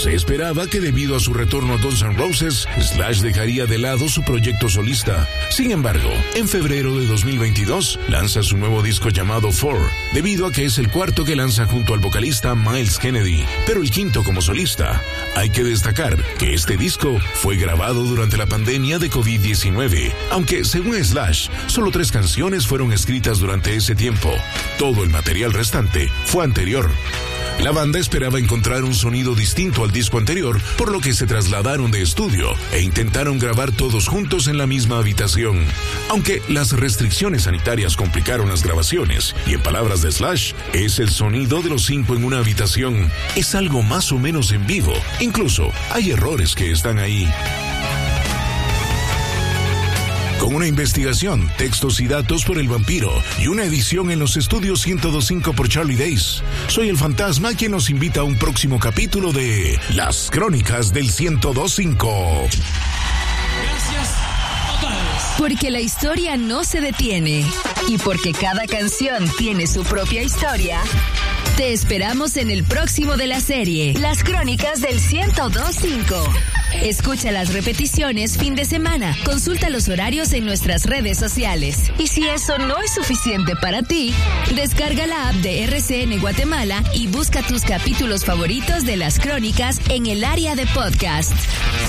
Se esperaba que debido a su retorno a Guns N' Roses, Slash dejaría de lado su proyecto solista. Sin embargo, en febrero de 2022, lanza su nuevo disco llamado Four, debido a que es el cuarto que lanza junto al vocalista Myles Kennedy, pero el quinto como solista. Hay que destacar que este disco fue grabado durante la pandemia de COVID-19, aunque según Slash, solo 3 canciones fueron escritas durante ese tiempo. Todo el material restante fue anterior. La banda esperaba encontrar un sonido distinto al disco anterior, por lo que se trasladaron de estudio e intentaron grabar todos juntos en la misma habitación. Aunque las restricciones sanitarias complicaron las grabaciones, y en palabras de Slash, es el sonido de los 5 en una habitación. Es algo más o menos en vivo. Incluso hay errores que están ahí. Con una investigación, textos y datos por El Vampiro y una edición en los estudios 102.5 por Charlie Days. Soy el Fantasma quien nos invita a un próximo capítulo de Las Crónicas del 102.5. Gracias a todos. Porque la historia no se detiene y porque cada canción tiene su propia historia, te esperamos en el próximo de la serie, Las Crónicas del 102.5. Escucha las repeticiones fin de semana. Consulta los horarios en nuestras redes sociales. Y si eso no es suficiente para ti, descarga la app de RCN Guatemala y busca tus capítulos favoritos de Las Crónicas en el área de podcast.